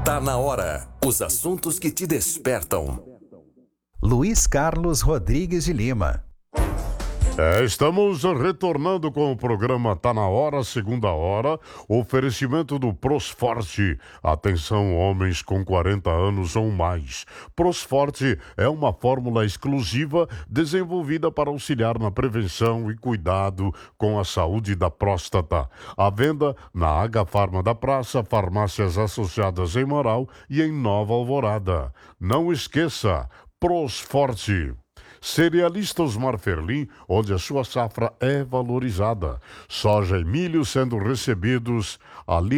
Tá na hora. Os assuntos que te despertam. Luiz Carlos Rodrigues de Lima. Estamos retornando com o programa Tá na Hora, segunda hora, oferecimento do Prosforte. Atenção, homens com 40 anos ou mais. Prosforte é uma fórmula exclusiva desenvolvida para auxiliar na prevenção e cuidado com a saúde da próstata. À venda na H-Farma da Praça, farmácias associadas em Moral e em Nova Alvorada. Não esqueça, Prosforte. Cerealista Osmar Ferlim, onde a sua safra é valorizada. Soja e milho sendo recebidos ali